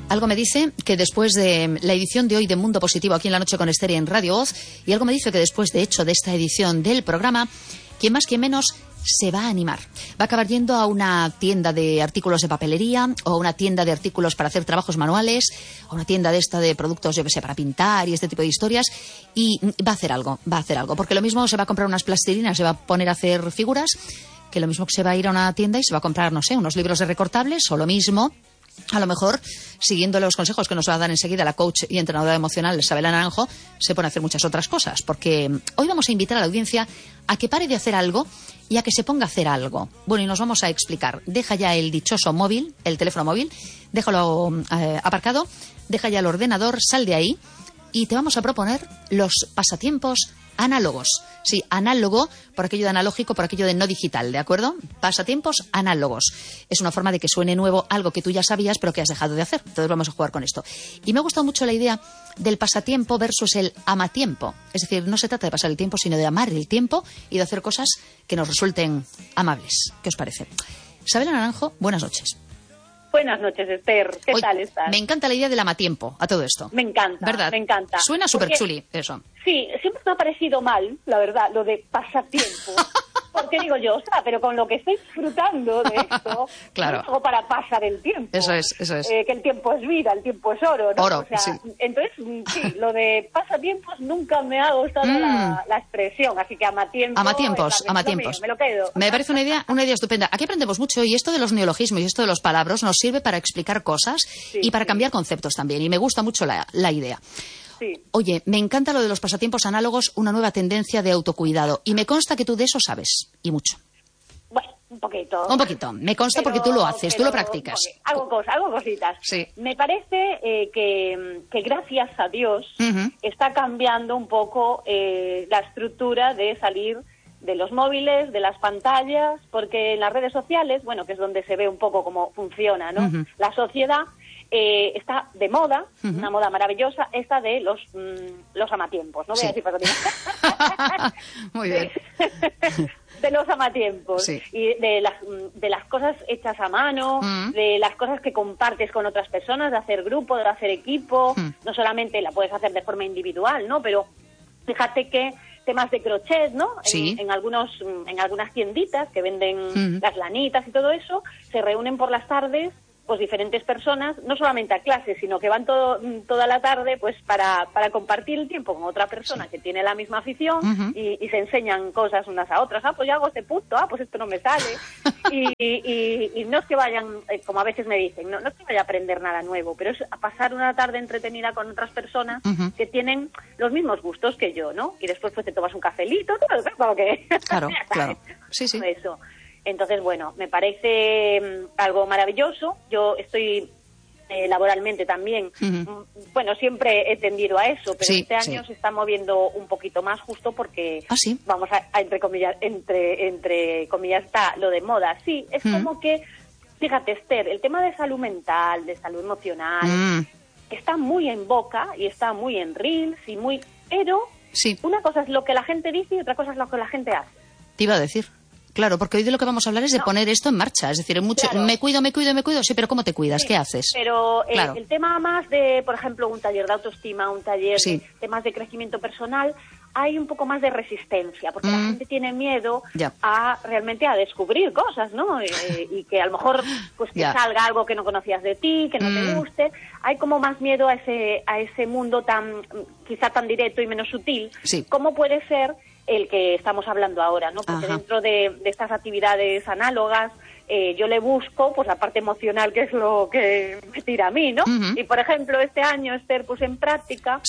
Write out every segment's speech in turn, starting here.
Algo me dice que después de la edición de hoy de Mundo Positivo aquí en La Noche con Esther en Radio Voz, y algo me dice que después, de hecho, de esta edición del programa, quien más, quien menos, se va a animar. Va a acabar yendo a una tienda de artículos de papelería o a una tienda de artículos para hacer trabajos manuales o a una tienda de esta de productos, yo que sé, para pintar y este tipo de historias, y va a hacer algo, porque lo mismo se va a comprar unas plastilinas, se va a poner a hacer figuras, que lo mismo que se va a ir a una tienda y se va a comprar, no sé, unos libros de recortables, o lo mismo, a lo mejor, siguiendo los consejos que nos va a dar enseguida la coach y entrenadora emocional Isabela Naranjo, se pone a hacer muchas otras cosas, porque hoy vamos a invitar a la audiencia a que pare de hacer algo y a que se ponga a hacer algo. Bueno, y nos vamos a explicar. Deja ya el dichoso móvil, el teléfono móvil, déjalo aparcado, deja ya el ordenador, sal de ahí y te vamos a proponer los pasatiempos análogos. Sí, análogo, por aquello de analógico, por aquello de no digital, ¿de acuerdo? Pasatiempos análogos. Es una forma de que suene nuevo algo que tú ya sabías, pero que has dejado de hacer. Entonces vamos a jugar con esto. Y me ha gustado mucho la idea del pasatiempo versus el amatiempo. Es decir, no se trata de pasar el tiempo, sino de amar el tiempo y de hacer cosas que nos resulten amables. ¿Qué os parece? Isabela Naranjo, buenas noches. Buenas noches, Esther. ¿Qué tal estás? Me encanta la idea del amatiempo a todo esto. Me encanta, ¿verdad? Me encanta. Suena súper chuli eso. Sí, siempre me ha parecido mal, la verdad, lo de pasatiempo. Porque digo yo, o sea, pero con lo que estoy disfrutando de esto, claro. No hago para pasar el tiempo. Eso es. Que el tiempo es vida, el tiempo es oro, ¿no? Oro, o sea, sí. Entonces, sí, lo de pasatiempos nunca me ha gustado la expresión, así que amatiempos. Amatiempos. Me lo quedo. Me parece una idea estupenda. Aquí aprendemos mucho y esto de los neologismos y esto de los palabras nos sirve para explicar cosas y para cambiar conceptos también. Y me gusta mucho la idea. Sí. Oye, me encanta lo de los pasatiempos análogos, una nueva tendencia de autocuidado. Y me consta que tú de eso sabes, y mucho. Bueno, un poquito. Me consta porque tú lo haces, tú lo practicas. Hago cositas. Sí. Me parece que gracias a Dios está cambiando un poco la estructura de salir de los móviles, de las pantallas, porque en las redes sociales, bueno, que es donde se ve un poco cómo funciona, ¿no? La sociedad está de moda, una moda maravillosa, esta de los amatiempos, ¿no? Voy a decir muy bien. De los amatiempos, sí. Y de las cosas hechas a mano, de las cosas que compartes con otras personas, de hacer grupo, de hacer equipo, no solamente la puedes hacer de forma individual, ¿no? Pero fíjate que temas de crochet, ¿no? Sí. En algunas tienditas que venden las lanitas y todo eso, se reúnen por las tardes pues diferentes personas, no solamente a clases, sino que van toda la tarde pues para compartir el tiempo con otra persona que tiene la misma afición y se enseñan cosas unas a otras. Pues yo hago este punto, pues esto no me sale. y no es que vayan, como a veces me dicen, no es que vaya a aprender nada nuevo, pero es a pasar una tarde entretenida con otras personas que tienen los mismos gustos que yo, ¿no? Y después pues te tomas un cafelito, como que... Claro. Sí. Eso. Entonces, bueno, me parece algo maravilloso. Yo estoy laboralmente también, bueno, siempre he tendido a eso, pero este año se está moviendo un poquito más justo porque vamos a entre comillas está lo de moda. Sí, es como que, fíjate, Esther, el tema de salud mental, de salud emocional, está muy en boca y está muy en reels y pero una cosa es lo que la gente dice y otra cosa es lo que la gente hace. Te iba a decir. Claro, porque hoy de lo que vamos a hablar es de poner esto en marcha. Es decir, claro. Me cuido. Sí, pero ¿cómo te cuidas? ¿Qué haces? Pero el tema más de, por ejemplo, un taller de autoestima, un taller de temas de crecimiento personal, hay un poco más de resistencia, porque la gente tiene miedo realmente a descubrir cosas, ¿no? Y que a lo mejor pues que salga algo que no conocías de ti, que no te guste. Hay como más miedo a ese mundo quizá tan directo y menos sutil. ¿Cómo puede ser el que estamos hablando ahora, ¿no? Porque dentro de estas actividades análogas yo le busco pues la parte emocional, que es lo que me tira a mí, ¿no? Y por ejemplo, este año, Esther, puse en práctica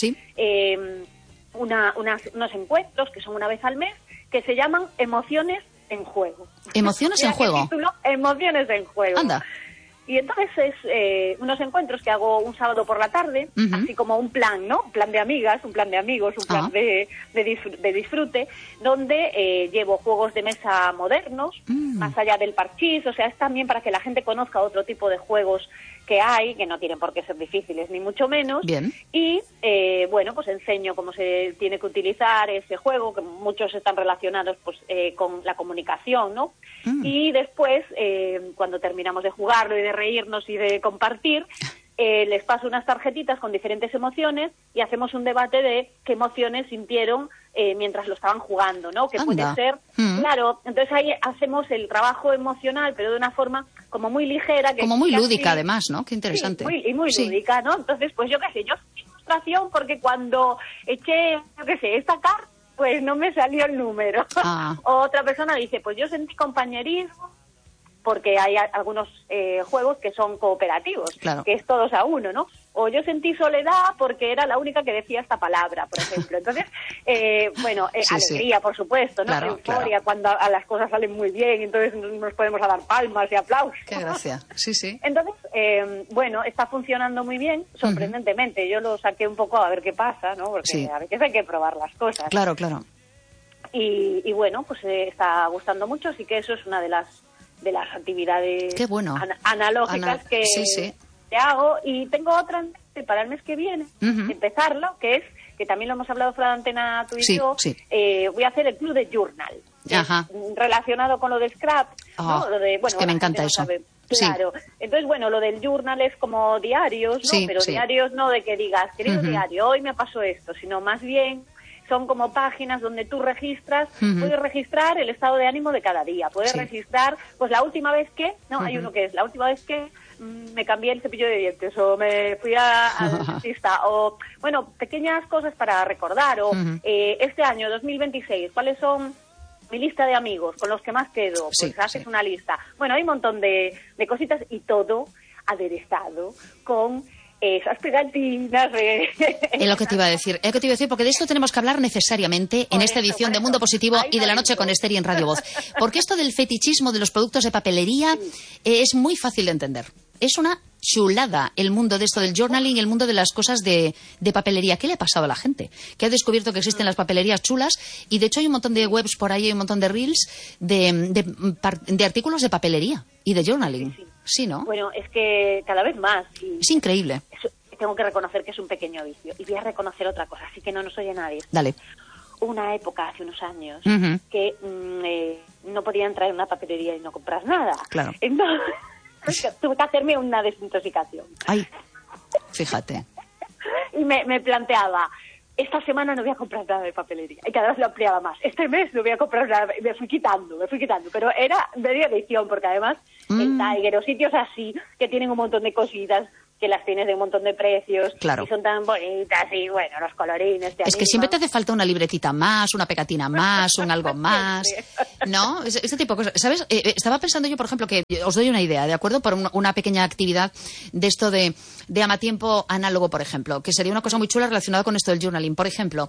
unos encuentros que son una vez al mes, que se llaman Emociones en Juego. ¿Emociones en Juego? Título, Emociones en Juego. Anda. Y entonces es unos encuentros que hago un sábado por la tarde, así como un plan, ¿no? Un plan de amigas, un plan de amigos, un plan de disfrute, donde llevo juegos de mesa modernos, más allá del parchís, o sea, es también para que la gente conozca otro tipo de juegos que hay, que no tienen por qué ser difíciles, ni mucho menos. Bien. Y, bueno, pues enseño cómo se tiene que utilizar ese juego, que muchos están relacionados pues con la comunicación, ¿no? Y después, cuando terminamos de jugarlo y de reírnos y de compartir, les paso unas tarjetitas con diferentes emociones y hacemos un debate de qué emociones sintieron mientras lo estaban jugando, ¿no? Que puede ser, claro, entonces ahí hacemos el trabajo emocional, pero de una forma como muy ligera. Como muy lúdica, además, ¿no? Qué interesante. Sí, muy lúdica, ¿no? Entonces, pues yo qué sé, yo sentí frustración porque cuando eché, yo qué sé, esta carta, pues no me salió el número. Otra persona dice, pues yo sentí compañerismo, porque hay algunos juegos que son cooperativos, claro, que es todos a uno, ¿no? O yo sentí soledad porque era la única que decía esta palabra, por ejemplo. Entonces, alegría, por supuesto, ¿no? Claro, euforia, cuando a las cosas salen muy bien, entonces nos podemos dar palmas y aplausos. Qué gracia, sí. Entonces, está funcionando muy bien, sorprendentemente. Yo lo saqué un poco a ver qué pasa, ¿no? Porque a veces hay que probar las cosas. Claro. Y bueno, pues está gustando mucho, así que eso es una de las actividades analógicas que hago. Y tengo otra para el mes que viene, empezarlo, que también lo hemos hablado fuera de antena tú y yo. Voy a hacer el club de journal, relacionado con lo de Scrap, ¿no? Lo de, es que me encanta eso. Claro. Entonces, lo del journal es como diarios, ¿no? Pero diarios no de que digas, querido diario, hoy me pasó esto, sino más bien son como páginas donde tú registras, puedes registrar el estado de ánimo de cada día, puedes registrar, pues la última vez que, hay uno que es la última vez que me cambié el cepillo de dientes, o me fui al dentista, o, pequeñas cosas para recordar, o este año, 2026, ¿cuáles son mi lista de amigos con los que más quedo? Pues haces una lista. Hay un montón de cositas y todo aderezado con esas pegatinas. Es lo que te iba a decir, porque de esto tenemos que hablar necesariamente en esta edición de Mundo Positivo y de La Noche con Esther y en Radio Voz. Porque esto del fetichismo de los productos de papelería es muy fácil de entender. Es una chulada el mundo de esto del journaling, el mundo de las cosas de papelería. ¿Qué le ha pasado a la gente? Que ha descubierto que existen las papelerías chulas y de hecho hay un montón de webs por ahí, hay un montón de reels de artículos de papelería y de journaling. Sí, ¿no? Bueno, es que cada vez más. Es increíble. Tengo que reconocer que es un pequeño vicio. Y voy a reconocer otra cosa, así que no nos oye nadie. Dale. Una época, hace unos años, que no podían traer una papelería y no comprar nada. Claro. Entonces, tuve que hacerme una desintoxicación. Ay, fíjate. Y me planteaba, esta semana no voy a comprar nada de papelería. Y cada vez lo ampliaba más. Este mes no voy a comprar nada. Me fui quitando. Pero era media edición, porque además el Tiger o sitios así, que tienen un montón de cositas, que las tienes de un montón de precios, claro, y son tan bonitas, y los colorines te Es que siempre te hace falta una libretita más, una pegatina más, un algo más, ¿no? Este tipo de cosas. ¿Sabes? Estaba pensando yo, por ejemplo, que os doy una idea, ¿de acuerdo? Por una pequeña actividad de esto de amatiempo análogo, por ejemplo, que sería una cosa muy chula relacionada con esto del journaling. Por ejemplo,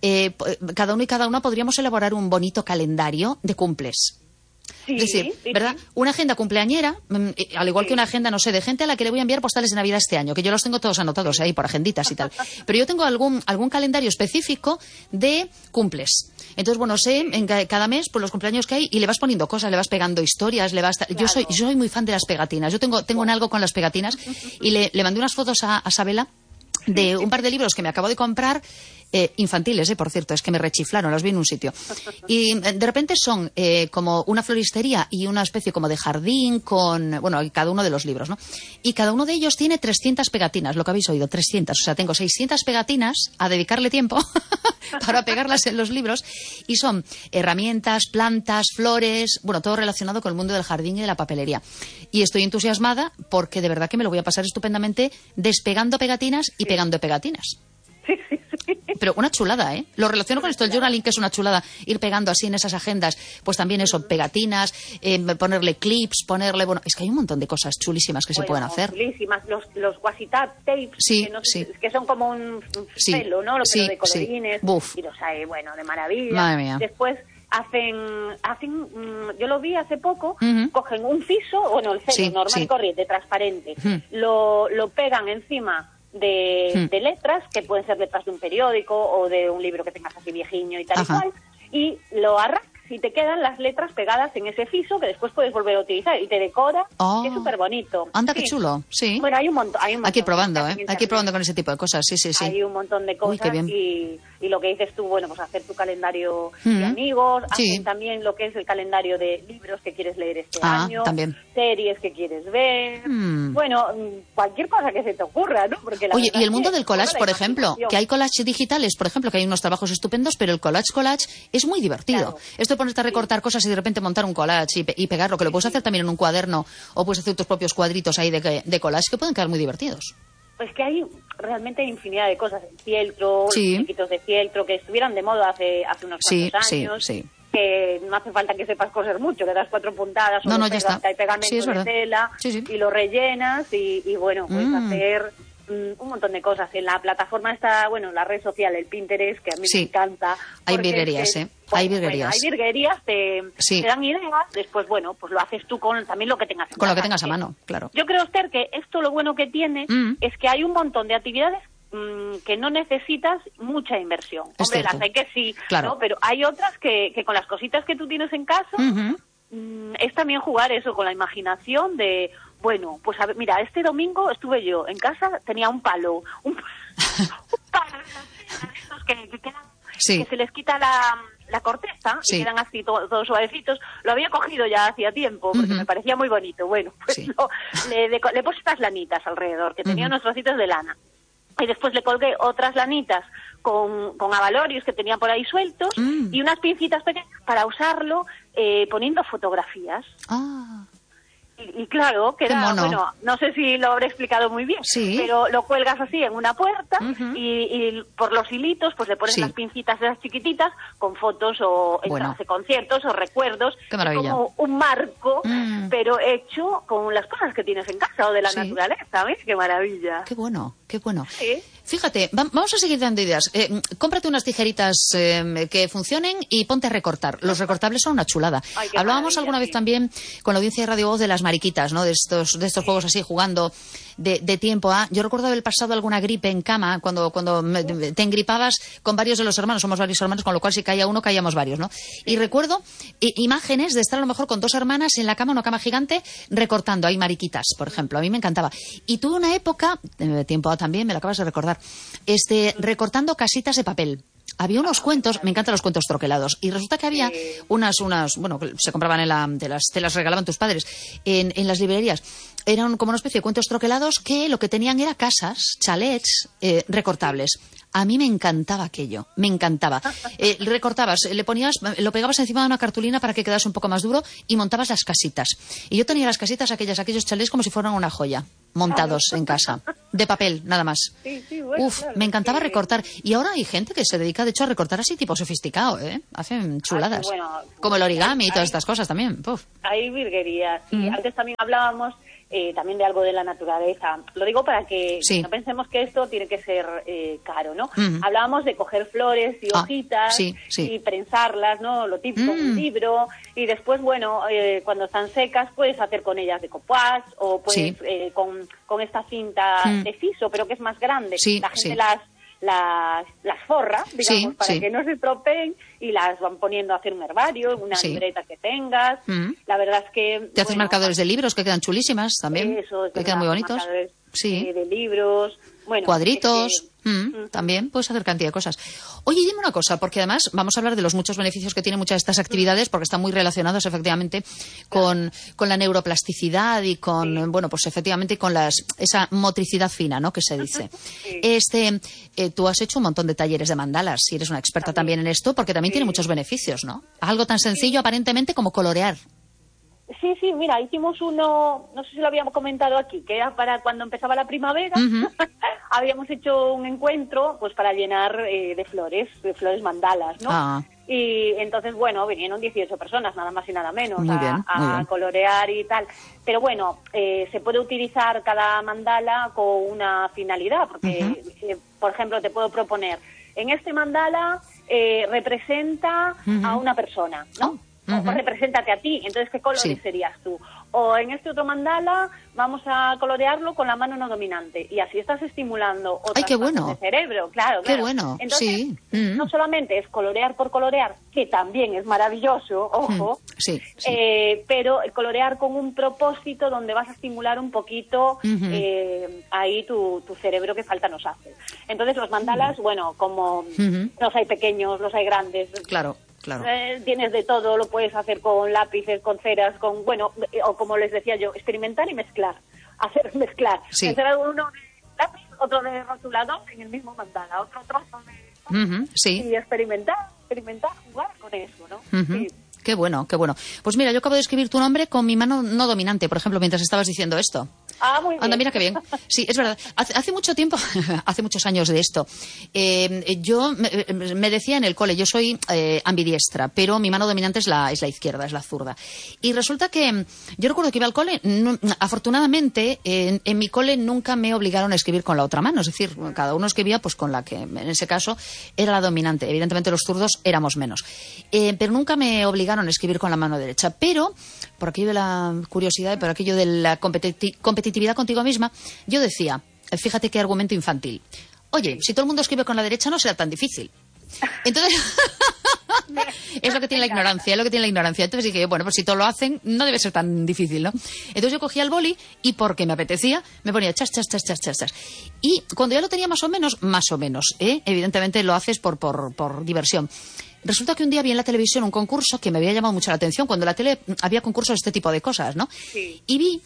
cada uno y cada una podríamos elaborar un bonito calendario de cumples. Sí, es decir, ¿verdad? Una agenda cumpleañera, al igual que una agenda, no sé, de gente a la que le voy a enviar postales de Navidad este año, que yo los tengo todos anotados ahí por agenditas y tal. Pero yo tengo algún calendario específico de cumples. Entonces, sé en cada mes pues los cumpleaños que hay y le vas poniendo cosas, le vas pegando historias, claro. Yo soy muy fan de las pegatinas. Yo tengo un algo con las pegatinas y le mandé unas fotos a Sabela de un par de libros que me acabo de comprar, infantiles, por cierto, es que me rechiflaron, los vi en un sitio. Y de repente son como una floristería y una especie como de jardín con, cada uno de los libros, ¿no? Y cada uno de ellos tiene 300 pegatinas, lo que habéis oído, 300. O sea, tengo 600 pegatinas a dedicarle tiempo para pegarlas en los libros. Y son herramientas, plantas, flores, todo relacionado con el mundo del jardín y de la papelería. Y estoy entusiasmada porque de verdad que me lo voy a pasar estupendamente despegando pegatinas y pegando pegatinas. Sí. Pero una chulada, ¿eh? Lo relaciono con esto del journaling, que es una chulada, ir pegando así en esas agendas, pues también eso, pegatinas, ponerle clips, es que hay un montón de cosas chulísimas que se pueden hacer. Chulísimas, los washi tapes, que son como un pelo, ¿no? Los de colorines, y los hay, de maravilla. Madre mía. Después hacen yo lo vi hace poco, cogen un fiso, el celo normal, corriente, transparente, lo pegan encima de letras, que pueden ser letras de un periódico o de un libro que tengas así viejiño y tal y cual, y lo arrancan y te quedan las letras pegadas en ese fiso que después puedes volver a utilizar y te decora, que es súper bonito. Anda, qué chulo, sí. Bueno, hay un montón. Aquí probando, Hay que ir probando con ese tipo de cosas, sí. Hay un montón de cosas. Uy, qué bien. Y lo que dices tú, bueno, pues hacer tu calendario de amigos, hacer también lo que es el calendario de libros que quieres leer este año, también. series que quieres ver, bueno, cualquier cosa que se te ocurra, ¿no? Porque oye, y el mundo del collage, por ejemplo, que hay collage digitales, por ejemplo, que hay unos trabajos estupendos, pero el collage es muy divertido. Claro. Esto de ponerte a recortar cosas y de repente montar un collage y pegarlo, que lo puedes hacer también en un cuaderno o puedes hacer tus propios cuadritos ahí de collage que pueden quedar muy divertidos. Pues que hay realmente infinidad de cosas, fieltro, chiquitos de fieltro, que estuvieran de moda hace unos cuantos años. Que no hace falta que sepas coser mucho, le das 4 puntadas o ya está. Hay pegamento de tela y lo rellenas y bueno, puedes hacer un montón de cosas. En la plataforma está, bueno, la red social, el Pinterest, que a mí me encanta. Hay virguerías, hay virguerías. Hay virguerías, te dan ideas, después, bueno, pues lo haces tú con también lo que tengas en casa. Con lo que tengas a mano, claro. Yo creo, Esther, que esto lo bueno que tiene es que hay un montón de actividades que no necesitas mucha inversión. Hombre, las hay que sí, claro. ¿no? Pero hay otras que con las cositas que tú tienes en casa es también jugar eso con la imaginación de, bueno, pues a ver, mira, este domingo estuve yo en casa, tenía un palo de estos que quedan, que se les quita la corteza y quedan así todos suavecitos. Lo había cogido ya hacía tiempo porque me parecía muy bonito. Bueno, pues le puse estas lanitas alrededor, que tenía unos trocitos de lana. Y después le colgué otras lanitas con abalorios que tenía por ahí sueltos y unas pincitas pequeñas para usarlo poniendo fotografías. Y claro, que era, bueno, no sé si lo habré explicado muy bien, pero lo cuelgas así en una puerta y por los hilitos pues le pones las pincitas esas chiquititas con fotos o entradas de conciertos o recuerdos. Qué maravilla. Como un marco, pero hecho con las cosas que tienes en casa o de la naturaleza, ¿ves? Qué maravilla. Qué bueno, qué bueno. Sí. Fíjate, vamos a seguir dando ideas. Cómprate unas tijeritas que funcionen y ponte a recortar. Los recortables son una chulada. Hablábamos alguna vez también con la audiencia de Radio Voz de las mariquitas, ¿no? De estos juegos así jugando de tiempo a... Yo recuerdo haber pasado alguna gripe en cama cuando te engripabas con varios de los hermanos. Somos varios hermanos, con lo cual si caía uno, caíamos varios, ¿no? Y recuerdo imágenes de estar a lo mejor con 2 hermanas en la cama, una cama gigante, recortando. Hay mariquitas, por ejemplo. A mí me encantaba. Y tuve una época, tiempo a también, me lo acabas de recordar, recortando casitas de papel. Había unos cuentos, me encantan los cuentos troquelados, y resulta que había unas, bueno, que se compraban te las regalaban tus padres en las librerías. Eran como una especie de cuentos troquelados que lo que tenían era casas, chalets recortables. A mí me encantaba aquello, me encantaba. Recortabas, lo pegabas encima de una cartulina para que quedase un poco más duro y montabas las casitas. Y yo tenía las casitas, aquellos chalets como si fueran una joya, montados en casa, de papel, nada más. Bueno, me encantaba recortar. Y ahora hay gente que se dedica, de hecho, a recortar así tipo sofisticado, Hacen chuladas. Como el origami y todas estas cosas también. Hay virguerías. Y antes también hablábamos también de algo de la naturaleza. Lo digo para que no pensemos que esto tiene que ser caro, ¿no? Hablábamos de coger flores y hojitas y prensarlas, ¿no? Lo típico, un libro. Y después, bueno, cuando están secas, puedes hacer con ellas decoupage o puedes con esta cinta de fiso, pero que es más grande. La gente las forra, digamos, para que no se estropeen y las van poniendo a hacer un herbario, una libreta que tengas. La verdad es que... Te haces marcadores de libros que quedan chulísimas también, que quedan muy bonitos. De libros, bueno, cuadritos, también puedes hacer cantidad de cosas. Oye, dime una cosa, porque además vamos a hablar de los muchos beneficios que tienen muchas de estas actividades, porque están muy relacionadas efectivamente con la neuroplasticidad y con, bueno, pues efectivamente con esa motricidad fina, ¿no?, que se dice. Tú has hecho un montón de talleres de mandalas y eres una experta también en esto, porque también tiene muchos beneficios, ¿no? Algo tan sencillo aparentemente como colorear. Sí, mira, hicimos uno, no sé si lo habíamos comentado aquí, que era para cuando empezaba la primavera. Habíamos hecho un encuentro pues para llenar de flores mandalas, ¿no? Y entonces, bueno, vinieron 18 personas, nada más y nada menos, a colorear y tal. Pero bueno, se puede utilizar cada mandala con una finalidad, porque, por ejemplo, te puedo proponer, en este mandala representa a una persona, ¿no? o represéntate a ti. Entonces, ¿qué colores serías tú? O en este otro mandala vamos a colorearlo con la mano no dominante. Y así estás estimulando otras partes del cerebro. Claro. Qué bueno. Entonces, no solamente es colorear por colorear, que también es maravilloso, ojo, pero el colorear con un propósito donde vas a estimular un poquito ahí tu cerebro, que falta nos hace. Entonces, los mandalas, bueno, como los hay pequeños, los hay grandes. Claro. Tienes de todo, lo puedes hacer con lápices, con ceras, o como les decía yo, experimentar y mezclar. Mezclar uno de lápiz, otro de rotulador en el mismo mandala, otro trozo de... Y experimentar, jugar con eso, ¿no? Qué bueno. Pues mira, yo acabo de escribir tu nombre con mi mano no dominante, por ejemplo, mientras estabas diciendo esto. Muy bien. Anda, mira qué bien. Sí, es verdad. Hace mucho tiempo, hace muchos años de esto, yo me decía en el cole, yo soy ambidiestra, pero mi mano dominante es la izquierda, es la zurda. Y resulta que yo recuerdo que iba al cole, afortunadamente, en mi cole nunca me obligaron a escribir con la otra mano, es decir, cada uno escribía pues con la que, en ese caso, era la dominante. Evidentemente los zurdos éramos menos. Pero nunca me obligaron a escribir con la mano derecha. Pero, por aquello de la curiosidad y por aquello de la competitividad contigo misma, yo decía, fíjate qué argumento infantil. Oye, si todo el mundo escribe con la derecha no será tan difícil. Entonces, es lo que tiene la ignorancia, Entonces dije, bueno, pues si todos lo hacen, no debe ser tan difícil, ¿no? Entonces yo cogía el boli y porque me apetecía, me ponía chas. Y cuando ya lo tenía más o menos, evidentemente lo haces por diversión. Resulta que un día vi en la televisión un concurso que me había llamado mucho la atención, cuando en la tele había concursos de este tipo de cosas, ¿no? Sí. Y vi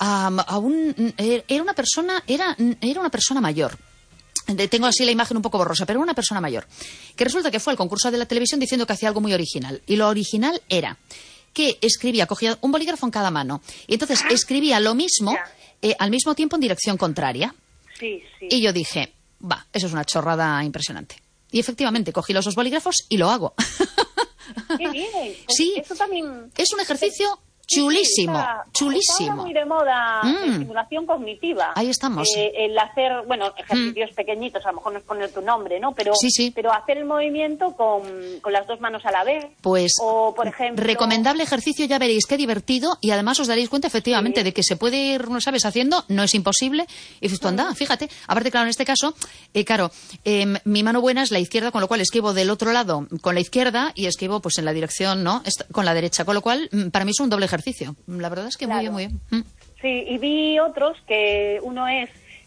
era una persona mayor. Tengo así la imagen un poco borrosa, pero una persona mayor, que resulta que fue al concurso de la televisión diciendo que hacía algo muy original. Y lo original era que cogía un bolígrafo en cada mano, y entonces escribía lo mismo al mismo tiempo en dirección contraria. Sí. Y yo dije, eso es una chorrada impresionante. Y efectivamente, cogí los dos bolígrafos y lo hago. ¡Qué bien! Sí, eso también es un ejercicio chulísimo. Está muy de moda la estimulación cognitiva. Ahí estamos. El hacer, ejercicios pequeñitos, a lo mejor no es poner tu nombre, ¿no? Pero hacer el movimiento con las dos manos a la vez. Pues, o, por ejemplo, recomendable ejercicio, ya veréis qué divertido, y además os daréis cuenta efectivamente de que se puede ir, ¿no sabes?, haciendo, no es imposible. Y dices tú, anda, fíjate. Aparte, claro, en este caso, mi mano buena es la izquierda, con lo cual escribo del otro lado con la izquierda y escribo pues en la dirección, ¿no?, con la derecha, con lo cual para mí es un doble ejercicio. La verdad es que muy bien. Sí, y vi otros que uno es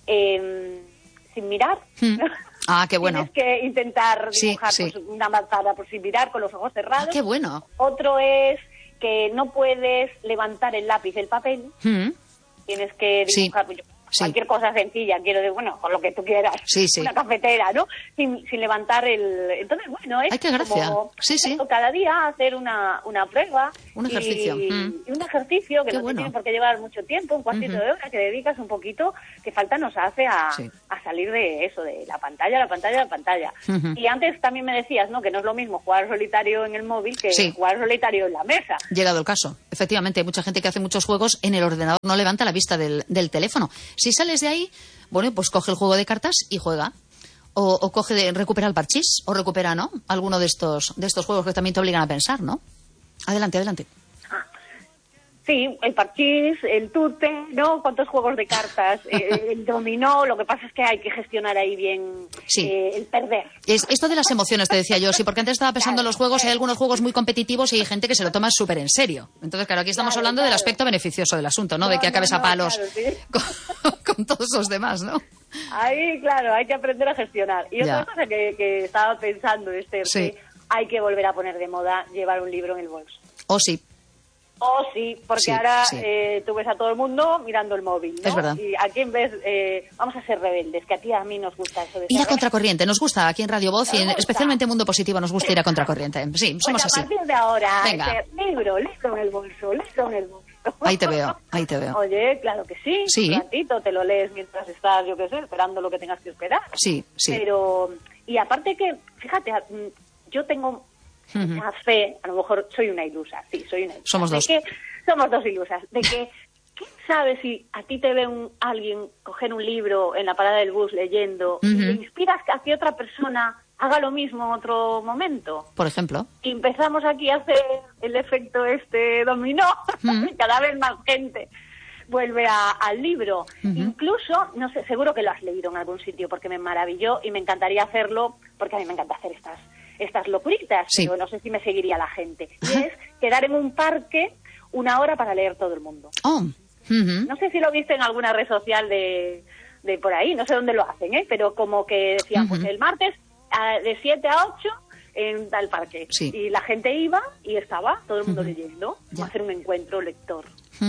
sin mirar. Qué bueno. Tienes que intentar dibujar pues, una manzana sin mirar, con los ojos cerrados. Qué bueno. Otro es que no puedes levantar el lápiz del papel. Tienes que dibujar cualquier cosa sencilla, con lo que tú quieras. Una cafetera, ¿no? Sin levantar el... Entonces, es qué gracia. como cada día hacer una prueba. Un ejercicio. Y un ejercicio que qué no bueno. tiene por qué llevar mucho tiempo, un cuartito de hora, que dedicas un poquito, que falta nos hace a salir de eso, de la pantalla. Y antes también me decías, ¿no?, que no es lo mismo jugar solitario en el móvil que jugar solitario en la mesa. Llegado el caso. Efectivamente, hay mucha gente que hace muchos juegos en el ordenador, no levanta la vista del teléfono. Si sales de ahí, pues coge el juego de cartas y juega. O recupera el parchís, o recupera, ¿no?, alguno de estos juegos que también te obligan a pensar, ¿no? Adelante. Sí, el parchís, el tute, ¿no? ¿Cuántos juegos de cartas? El dominó, lo que pasa es que hay que gestionar ahí bien el perder. Esto de las emociones, te decía yo, porque antes estaba pensando en los juegos, hay algunos juegos muy competitivos y hay gente que se lo toma súper en serio. Entonces, claro, aquí estamos hablando del aspecto beneficioso del asunto, ¿no? De que acabes a palos con todos los demás, ¿no? Ahí, claro, hay que aprender a gestionar. Y otra cosa que estaba pensando, que hay que volver a poner de moda llevar un libro en el bolso. Porque ahora tú ves a todo el mundo mirando el móvil, ¿no? Es verdad. Y aquí en vez, vamos a ser rebeldes, que a mí nos gusta eso de ir a contracorriente. Nos gusta aquí en Radio Voz y especialmente en Mundo Positivo nos gusta ir a contracorriente. Sí, somos así. A partir de ahora, libro en el bolso. Ahí te veo. Oye, claro que sí. Un ratito te lo lees mientras estás, yo qué sé, esperando lo que tengas que esperar. Sí. Pero, y aparte que, fíjate, yo tengo mucha fe, a lo mejor soy una ilusa, soy una ilusa. Somos dos. Somos dos ilusas, de que, ¿quién sabe si a ti te ve alguien coger un libro en la parada del bus leyendo y le inspiras hacia otra persona haga lo mismo en otro momento. Por ejemplo. Y empezamos aquí a hacer el efecto dominó, cada vez más gente vuelve al libro. Incluso, no sé, seguro que lo has leído en algún sitio porque me maravilló y me encantaría hacerlo porque a mí me encanta hacer estas locuritas, pero no sé si me seguiría la gente. Y es quedar en un parque 1 hora para leer todo el mundo. No sé si lo viste en alguna red social de por ahí, no sé dónde lo hacen, pero como que decían, pues el martes de 7 a 8 en tal parque. Sí. Y la gente iba y estaba todo el mundo leyendo. Va a hacer un encuentro lector.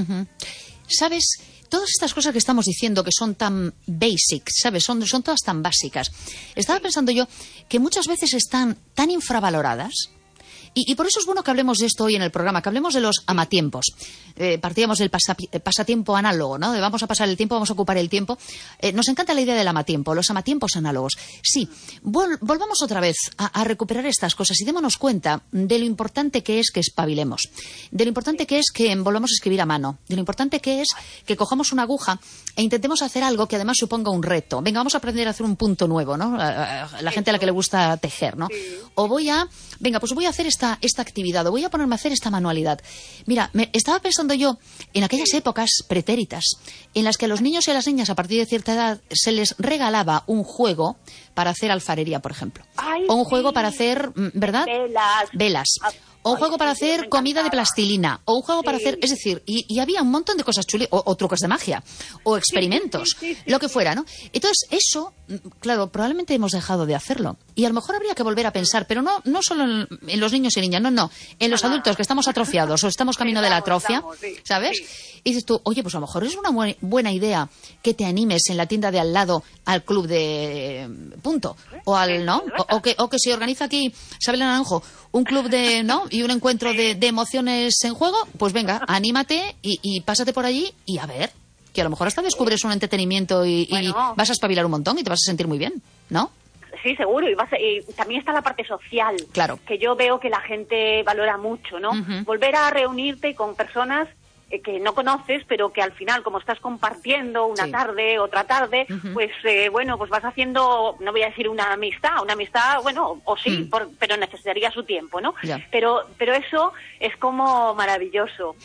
¿Sabes? Todas estas cosas que estamos diciendo que son tan basic, ¿sabes? Son todas tan básicas. Estaba pensando yo que muchas veces están tan infravaloradas. Y por eso es bueno que hablemos de esto hoy en el programa, que hablemos de los amatiempos. Partíamos del pasatiempo análogo, ¿no? De vamos a pasar el tiempo, vamos a ocupar el tiempo. Nos encanta la idea del amatiempo, los amatiempos análogos. Sí, volvamos otra vez a recuperar estas cosas y démonos cuenta de lo importante que es que espabilemos, de lo importante que es que volvamos a escribir a mano, de lo importante que es que cojamos una aguja e intentemos hacer algo que además suponga un reto. Venga, vamos a aprender a hacer un punto nuevo, ¿no? La gente a la que le gusta tejer, ¿no? O voy a hacer esta actividad, o voy a ponerme a hacer esta manualidad. Mira, estaba pensando yo en aquellas épocas pretéritas en las que a los niños y a las niñas a partir de cierta edad se les regalaba un juego para hacer alfarería, por ejemplo. O un juego para hacer, ¿verdad? Velas. O un juego para hacer comida de plastilina. O un juego para hacer... Es decir, y había un montón de cosas chulas. O trucos de magia. O experimentos. Lo que fuera, ¿no? Entonces, eso, claro, probablemente hemos dejado de hacerlo. Y a lo mejor habría que volver a pensar, pero no solo en los niños y niñas, no. En los adultos que estamos atrofiados o estamos camino de la atrofia, ¿sabes? Y dices tú, oye, pues a lo mejor es una buena idea que te animes en la tienda de al lado al club de punto. O al, ¿no? O que se organiza aquí, Isabel Naranjo, un club de, ¿no? Y un encuentro de emociones en juego, pues venga, anímate y pásate por allí y a ver, que a lo mejor hasta descubres un entretenimiento y vas a espabilar un montón y te vas a sentir muy bien, ¿no? Sí, seguro, y también está la parte social, claro, que yo veo que la gente valora mucho, ¿no? Volver a reunirte con personas que no conoces, pero que al final, como estás compartiendo una tarde, otra tarde, pues pues vas haciendo, no voy a decir una amistad, bueno, o sí, pero necesitaría su tiempo, ¿no? Pero eso es como maravilloso.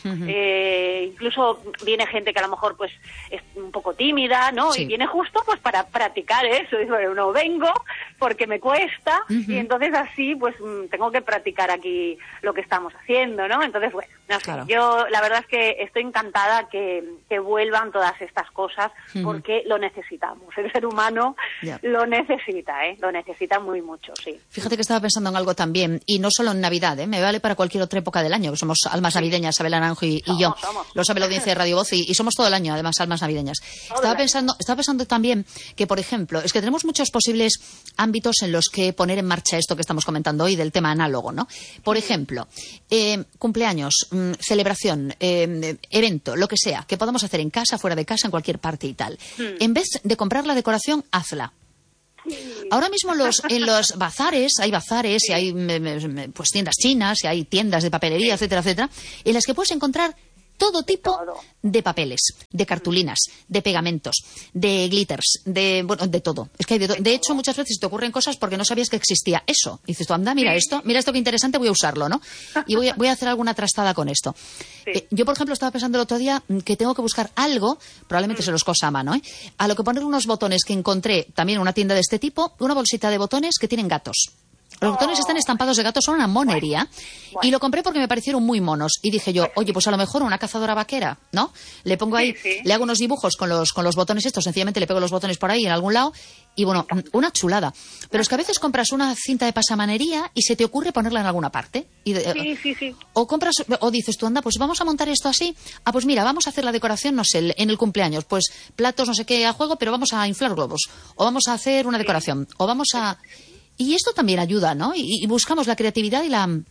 Incluso viene gente que a lo mejor pues es un poco tímida, ¿no? Y viene justo pues para practicar eso. Y bueno, no vengo porque me cuesta y entonces así pues tengo que practicar aquí lo que estamos haciendo, ¿no? Entonces, bueno, no sé, yo la verdad es que estoy encantada que vuelvan todas estas cosas porque lo necesitamos. El ser humano lo necesita, lo necesita muy mucho, sí. Fíjate que estaba pensando en algo también, y no solo en Navidad, me vale para cualquier otra época del año, que somos almas navideñas, Isabel Naranjo y yo. Lo sabe la audiencia de Radio Voz y somos todo el año, además, almas navideñas. Estaba pensando también que, por ejemplo, es que tenemos muchos posibles ámbitos en los que poner en marcha esto que estamos comentando hoy del tema análogo, ¿no? Por ejemplo, cumpleaños, celebración, evento, lo que sea, que podamos hacer en casa, fuera de casa, en cualquier parte y tal. En vez de comprar la decoración, hazla. Ahora mismo en los bazares, hay bazares y hay pues tiendas chinas y hay tiendas de papelería, etcétera, etcétera, en las que puedes encontrar todo tipo de papeles, de cartulinas, de pegamentos, de glitters, de todo. Es que hay de hecho, muchas veces te ocurren cosas porque no sabías que existía eso. Y dices tú, anda, mira esto qué interesante, voy a usarlo, ¿no? Y voy a hacer alguna trastada con esto. Yo, por ejemplo, estaba pensando el otro día que tengo que buscar algo, probablemente se los cosa a mano, a lo que poner unos botones que encontré también en una tienda de este tipo, una bolsita de botones que tienen gatos. Los botones están estampados de gatos, son una monería. Y lo compré porque me parecieron muy monos. Y dije yo, oye, pues a lo mejor una cazadora vaquera, ¿no? Le pongo ahí, le hago unos dibujos con los botones estos, sencillamente le pego los botones por ahí en algún lado. Y bueno, una chulada. Pero es que a veces compras una cinta de pasamanería y se te ocurre ponerla en alguna parte. Sí. O dices tú, anda, pues vamos a montar esto así. Ah, pues mira, vamos a hacer la decoración, no sé, en el cumpleaños. Pues platos, no sé qué, a juego, pero vamos a inflar globos. O vamos a hacer una decoración. O vamos a... Y esto también ayuda, ¿no? Y buscamos la creatividad y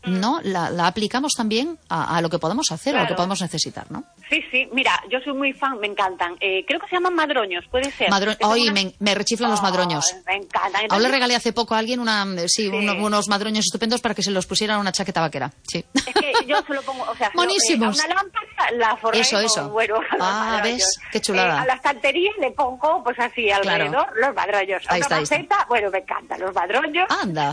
la aplicamos también a lo que podamos hacer, a lo que podamos necesitar, ¿no? Sí. Mira, yo soy muy fan, me encantan. Creo que se llaman madroños, ¿puede ser? Me rechiflan los madroños. Me encantan. Aún le regalé hace poco a alguien unos madroños estupendos para que se los pusieran a una chaqueta vaquera. Sí. Es que yo se lo pongo, buenísimos. A una lámpara la forré eso. Bueno, ¿ves? Qué chulada. A la estantería le pongo, pues así, alrededor, los madroños. A una maceta, bueno, me encantan los madroños. Anda.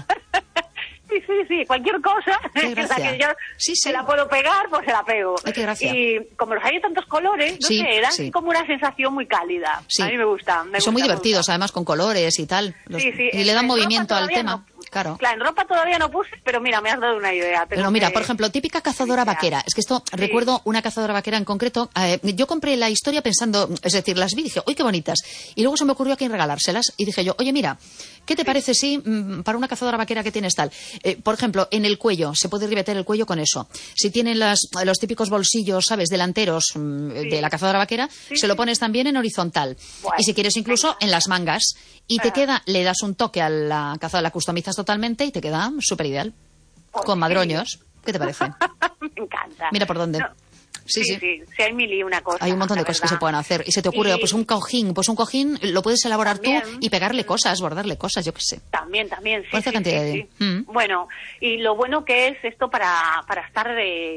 Sí, cualquier cosa en la que yo se la puedo pegar, pues se la pego. Ay, qué gracia. Y como los hay de tantos colores, no sé, dan como una sensación muy cálida. Sí. A mí me gusta. Son muy divertidos, además, con colores y tal. Y le dan movimiento al tema. Claro, en ropa todavía no puse, pero mira, me has dado una idea. Pero mira, por ejemplo, típica cazadora vaquera. Es que esto, recuerdo una cazadora vaquera en concreto. Yo compré la historia pensando, es decir, las vi y dije, ¡uy, qué bonitas! Y luego se me ocurrió a quién regalárselas. Y dije yo, oye, mira, ¿qué te parece si para una cazadora vaquera que tienes tal? Por ejemplo, en el cuello, se puede ribetear el cuello con eso. Si tienen los típicos bolsillos, ¿sabes?, delanteros de la cazadora vaquera, se lo pones también en horizontal. Bueno, y si quieres incluso en las mangas. Y te queda, le das un toque a la cazadora, la customizas totalmente y te queda súper ideal. Con madroños. ¿Qué te parece? Me encanta. Mira por dónde. No. Sí, hay mil y una cosa. Hay un montón de cosas que se pueden hacer. Y se te ocurre, pues un cojín lo puedes elaborar también, tú y pegarle cosas, bordarle cosas, yo qué sé. También, sí. Cantidad de... Bueno, y lo bueno que es esto para estar,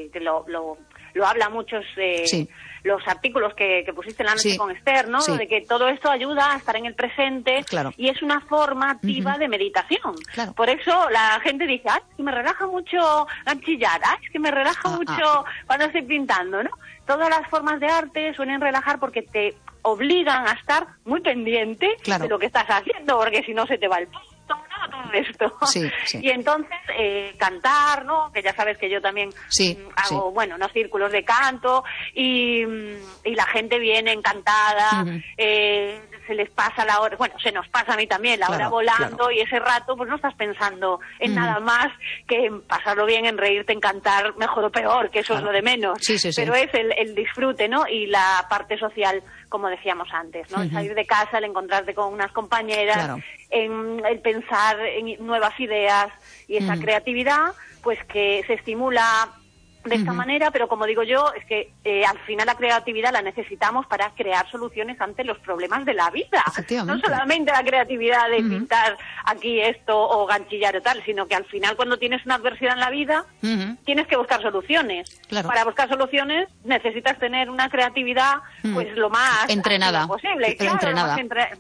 lo habla muchos... los artículos que pusiste en la noche con Esther, ¿no? De que todo esto ayuda a estar en el presente y es una forma activa de meditación. Claro. Por eso la gente dice, es que me relaja mucho ganchillar, es que me relaja mucho cuando estoy pintando, ¿no? Todas las formas de arte suelen relajar porque te obligan a estar muy pendiente de lo que estás haciendo, porque si no se te va el todo esto. Y entonces cantar, ¿no? Que ya sabes que yo también hago, unos círculos de canto y la gente viene encantada, se les pasa la hora, se nos pasa a mí también la hora volando y ese rato pues no estás pensando en nada más que en pasarlo bien, en reírte, en cantar, mejor o peor, que eso es lo de menos. Pero es el disfrute, ¿no? Y la parte social, como decíamos antes, ¿no? El salir de casa, el encontrarte con unas compañeras, en el pensar en nuevas ideas y esa creatividad, pues que se estimula de esta manera, pero como digo yo, es que al final la creatividad la necesitamos para crear soluciones ante los problemas de la vida. No solamente la creatividad de pintar aquí esto o ganchillar o tal, sino que al final cuando tienes una adversidad en la vida, tienes que buscar soluciones. Para buscar soluciones necesitas tener una creatividad pues lo más entrenada posible. Entrenada.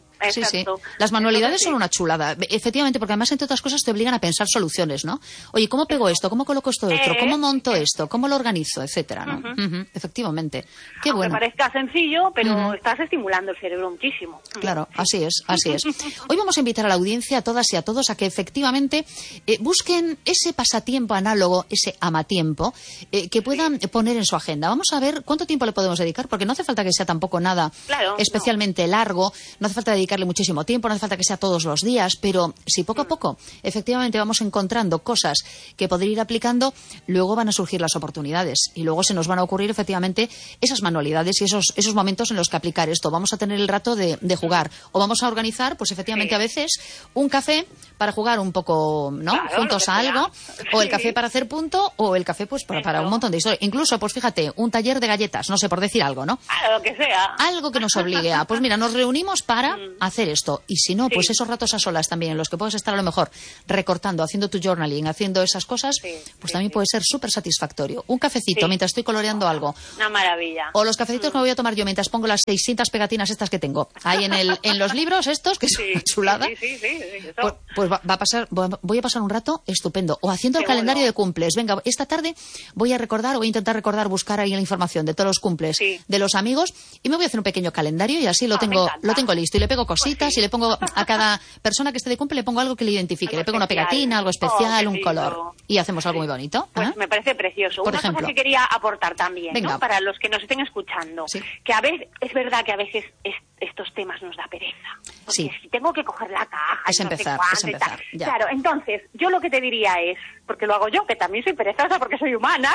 Las manualidades son una chulada, efectivamente, porque además, entre otras cosas, te obligan a pensar soluciones, ¿no? Oye, ¿cómo pego esto? ¿Cómo coloco esto otro? ¿Cómo monto esto? ¿Cómo lo organizo? Etcétera, ¿no? Efectivamente. Qué bueno. Aunque parezca sencillo, pero estás estimulando el cerebro muchísimo. Claro, así es. Hoy vamos a invitar a la audiencia, a todas y a todos, a que efectivamente busquen ese pasatiempo análogo, ese amatiempo, que puedan poner en su agenda. Vamos a ver cuánto tiempo le podemos dedicar, porque no hace falta que sea tampoco nada especialmente largo, no hace falta dedicarle muchísimo tiempo, no hace falta que sea todos los días, pero si poco a poco efectivamente vamos encontrando cosas que poder ir aplicando, luego van a surgir las oportunidades y luego se nos van a ocurrir efectivamente esas manualidades y esos momentos en los que aplicar esto. Vamos a tener el rato de jugar o vamos a organizar, pues efectivamente a veces un café para jugar un poco, ¿no? Juntos a algo, o el café para hacer punto, o el café pues para un montón de historias. Incluso, pues fíjate, un taller de galletas, no sé, por decir algo, ¿no? Lo que sea. Algo que nos obligue a, pues mira, nos reunimos para hacer esto. Y si no, pues esos ratos a solas también, en los que puedes estar a lo mejor recortando, haciendo tu journaling, haciendo esas cosas, pues también puede ser súper satisfactorio. Un cafecito mientras estoy coloreando algo. Una maravilla. O los cafecitos que me voy a tomar yo mientras pongo las 600 pegatinas estas que tengo. Ahí en los libros estos, que son una chulada. Pues voy a pasar un rato estupendo. O haciendo el calendario de cumples. Venga, esta tarde voy a recordar, o voy a intentar recordar, buscar ahí la información de todos los cumples de los amigos y me voy a hacer un pequeño calendario y así lo tengo listo. Y le pego cositas y le pongo a cada persona que esté de cumple, le pongo algo que le identifique. Le pego una pegatina, algo especial, un color. Y hacemos algo muy bonito. Pues me parece precioso. Una cosa que quería aportar también, ¿no? Para los que nos estén escuchando. Que a veces, es verdad que a veces estos temas nos da pereza. Porque si tengo que coger la caja, es empezar. Claro, entonces, yo lo que te diría es, porque lo hago yo, que también soy perezosa porque soy humana.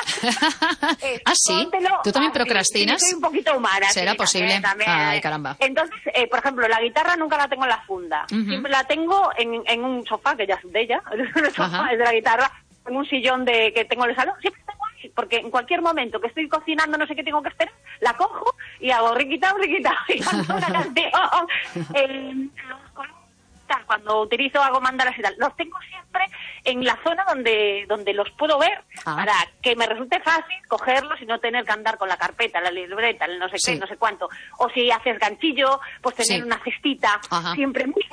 ¿Sí? ¿Tú también procrastinas? Sí, soy un poquito humana. ¿Será posible? También. Ay, caramba. Entonces, por ejemplo, la guitarra nunca la tengo en la funda. Siempre la tengo en un sofá, que ya es de ella, el sofá es de la guitarra, en un sillón que tengo en el salón. Siempre tengo ahí, porque en cualquier momento que estoy cocinando, no sé qué tengo que esperar, la cojo y hago riquita, y canto una canción. cuando utilizo, hago mandalas y tal, los tengo siempre en la zona donde los puedo ver, para que me resulte fácil cogerlos y no tener que andar con la carpeta, la libreta, el no sé qué, no sé cuánto. O si haces ganchillo, pues tener una cestita siempre muy